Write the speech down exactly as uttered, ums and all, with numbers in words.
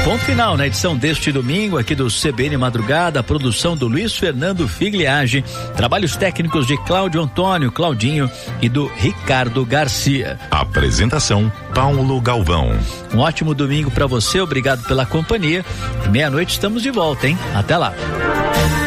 Ponto final na edição deste domingo aqui do C B N Madrugada, a produção do Luiz Fernando Figliage, trabalhos técnicos de Cláudio Antônio, Claudinho e do Ricardo Garcia. Apresentação Paulo Galvão. Um ótimo domingo para você, obrigado pela companhia. Meia-noite estamos de volta, hein? Até lá.